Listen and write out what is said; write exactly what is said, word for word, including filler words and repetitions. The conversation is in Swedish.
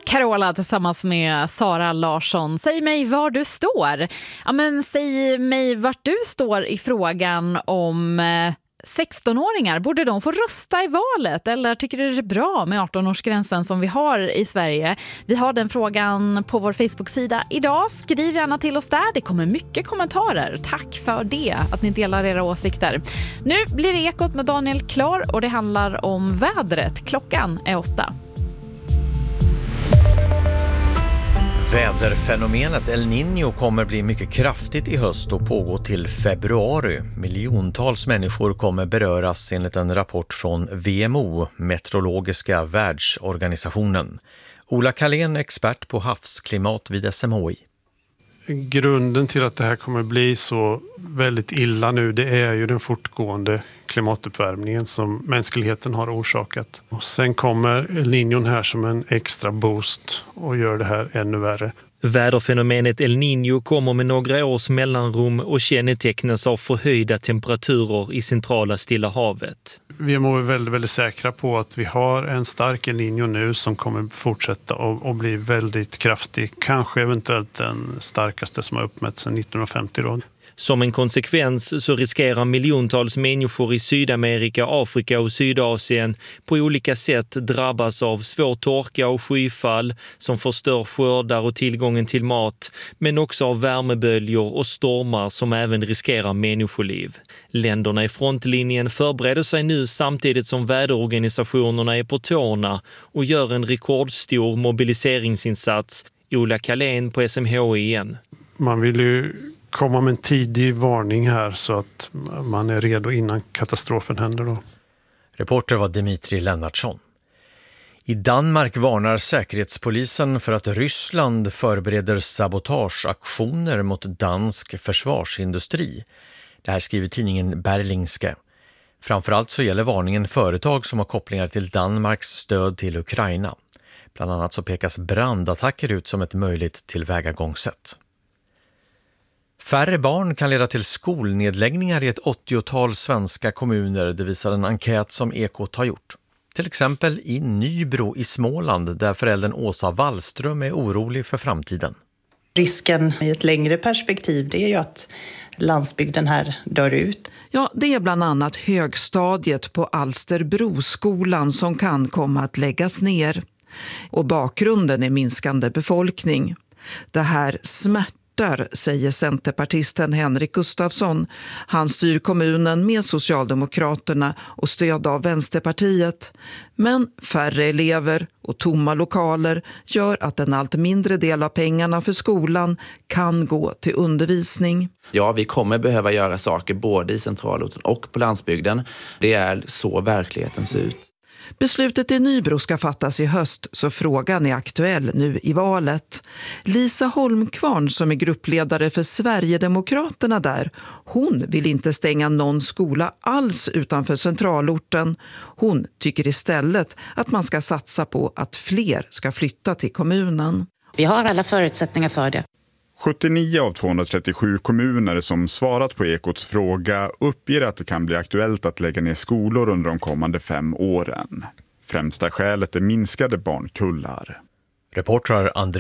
Carola tillsammans med Sara Larsson. Säg mig var du står. Ja, men säg mig vart du står i frågan om sextonåringar. Borde de få rösta i valet? Eller tycker du det är bra med arton-årsgränsen som vi har i Sverige? Vi har den frågan på vår Facebook-sida idag. Skriv gärna till oss där. Det kommer mycket kommentarer. Tack för det, att ni delar era åsikter. Nu blir det Ekot med Daniel klar och det handlar om vädret. Klockan är åtta. Väderfenomenet El Niño kommer bli mycket kraftigt i höst och pågå till februari. Miljontals människor kommer beröras enligt en rapport från V M O, Meteorologiska världsorganisationen. Ola Kalén, expert på havsklimat vid S M H I. Grunden till att det här kommer bli så väldigt illa nu, det är ju den fortgående klimatuppvärmningen som mänskligheten har orsakat. Och sen kommer El Niño här som en extra boost och gör det här ännu värre. Väderfenomenet El Niño kommer med några års mellanrum och kännetecknas av förhöjda temperaturer i centrala Stilla havet. Vi är väldigt, väldigt säkra på att vi har en stark El Niño nu som kommer fortsätta och, och bli väldigt kraftig. Kanske eventuellt den starkaste som har uppmätts sedan nittonhundrafemtio då. Som en konsekvens så riskerar miljontals människor i Sydamerika, Afrika och Sydasien på olika sätt drabbas av svår torka och skyfall som förstör skördar och tillgången till mat, men också av värmeböljor och stormar som även riskerar människoliv. Länderna i frontlinjen förbereder sig nu samtidigt som väderorganisationerna är på tårna och gör en rekordstor mobiliseringsinsats. Ola Kalén på S M H I igen. Man vill ju komma med en tidig varning här så att man är redo innan katastrofen händer då. Reporter var Dimitri Lennartsson. I Danmark varnar säkerhetspolisen för att Ryssland förbereder sabotageaktioner mot dansk försvarsindustri. Det här skriver tidningen Berlingske. Framförallt så gäller varningen företag som har kopplingar till Danmarks stöd till Ukraina. Bland annat så pekas brandattacker ut som ett möjligt tillvägagångssätt. Färre barn kan leda till skolnedläggningar i ett åttiotal svenska kommuner, det visar en enkät som Ekot har gjort. Till exempel i Nybro i Småland där föräldern Åsa Wallström är orolig för framtiden. Risken i ett längre perspektiv det är ju att landsbygden här dör ut. Ja, det är bland annat högstadiet på Alsterbroskolan som kan komma att läggas ner. Och bakgrunden är minskande befolkning. Det här smärtar, säger centerpartisten Henrik Gustafsson. Han styr kommunen med Socialdemokraterna och stöd av Vänsterpartiet. Men färre elever och tomma lokaler gör att en allt mindre del av pengarna för skolan kan gå till undervisning. Ja, vi kommer behöva göra saker både i centralorten och på landsbygden. Det är så verkligheten ser ut. Beslutet i Nybro ska fattas i höst så frågan är aktuell nu i valet. Lisa Holmkvarn som är gruppledare för Sverigedemokraterna där, hon vill inte stänga någon skola alls utanför centralorten. Hon tycker istället att man ska satsa på att fler ska flytta till kommunen. Vi har alla förutsättningar för det. sjuttionio av tvåhundratrettiosju kommuner som svarat på Ekots fråga uppger att det kan bli aktuellt att lägga ner skolor under de kommande fem åren. Främsta skälet är minskade barnkullar. Reportrar André